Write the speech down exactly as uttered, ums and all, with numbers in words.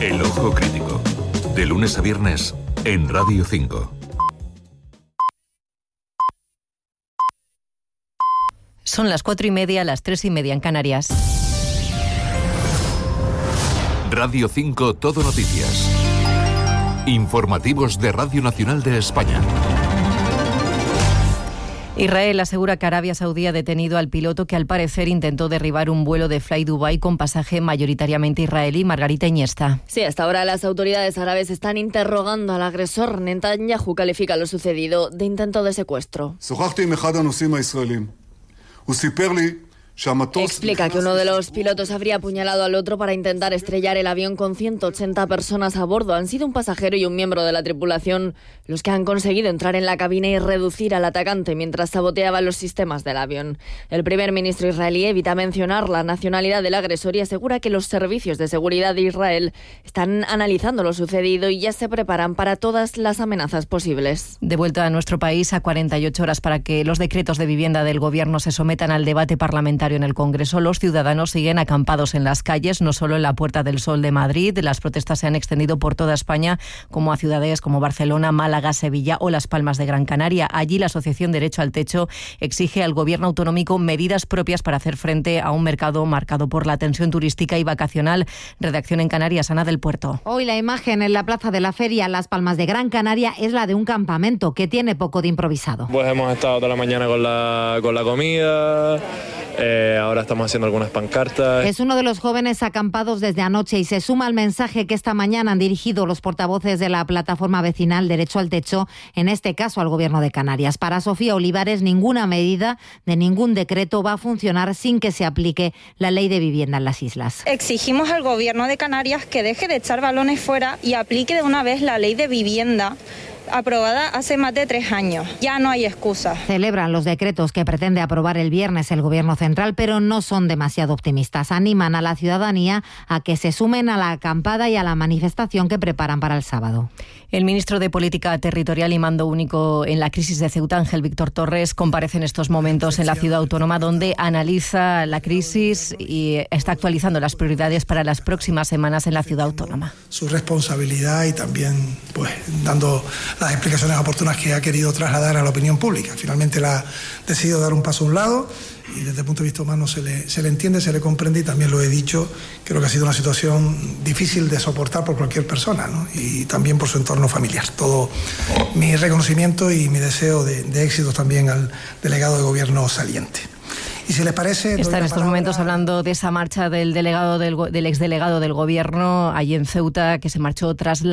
El Ojo Crítico, de lunes a viernes en Radio cinco. Son las cuatro y media, las tres y media en Canarias. Radio cinco Todo Noticias. Informativos de Radio Nacional de España. Israel asegura que Arabia Saudí ha detenido al piloto que al parecer intentó derribar un vuelo de Fly Dubai con pasaje mayoritariamente israelí. Margarita Iniesta. Sí, hasta ahora las autoridades árabes están interrogando al agresor. Netanyahu califica lo sucedido de intento de secuestro. Explica que uno de los pilotos habría apuñalado al otro para intentar estrellar el avión con ciento ochenta personas a bordo. Han sido un pasajero y un miembro de la tripulación los que han conseguido entrar en la cabina y reducir al atacante mientras saboteaba los sistemas del avión. El primer ministro israelí evita mencionar la nacionalidad del agresor y asegura que los servicios de seguridad de Israel están analizando lo sucedido y ya se preparan para todas las amenazas posibles. De vuelta a nuestro país, a cuarenta y ocho horas para que los decretos de vivienda del Gobierno se sometan al debate parlamentario en el Congreso, los ciudadanos siguen acampados en las calles, no solo en la Puerta del Sol de Madrid. Las protestas se han extendido por toda España, como a ciudades como Barcelona, Málaga, Sevilla o Las Palmas de Gran Canaria. Allí la Asociación Derecho al Techo exige al Gobierno autonómico medidas propias para hacer frente a un mercado marcado por la tensión turística y vacacional. Redacción en Canarias, Ana del Puerto. Hoy la imagen en la plaza de la feria Las Palmas de Gran Canaria es la de un campamento que tiene poco de improvisado. Pues hemos estado toda la mañana con la, con la comida. Eh, ahora estamos haciendo algunas pancartas. Es uno de los jóvenes acampados desde anoche y se suma al mensaje que esta mañana han dirigido los portavoces de la plataforma vecinal Derecho al Techo, en este caso al Gobierno de Canarias. Para Sofía Olivares, ninguna medida de ningún decreto va a funcionar sin que se aplique la ley de vivienda en las islas. Exigimos al Gobierno de Canarias que deje de echar balones fuera y aplique de una vez la ley de vivienda aprobada hace más de tres años. Ya no hay excusas. Celebran los decretos que pretende aprobar el viernes el Gobierno central, pero no son demasiado optimistas. Animan a la ciudadanía a que se sumen a la acampada y a la manifestación que preparan para el sábado. El ministro de Política Territorial y Mando Único en la crisis de Ceuta, Ángel Víctor Torres, comparece en estos momentos en la ciudad autónoma, donde analiza la crisis y está actualizando las prioridades para las próximas semanas en la ciudad autónoma. Su responsabilidad y también pues dando las explicaciones oportunas que ha querido trasladar a la opinión pública. Finalmente la ha decidido dar un paso a un lado y desde el punto de vista humano se le, se le entiende, se le comprende y también lo he dicho, creo que ha sido una situación difícil de soportar por cualquier persona, ¿no? Y también por su entorno familiar. Todo mi reconocimiento y mi deseo de, de éxitos también al delegado de gobierno saliente. Y si les parece... Está en estos palabra... momentos hablando de esa marcha del delegado del, del exdelegado del Gobierno allí en Ceuta, que se marchó tras la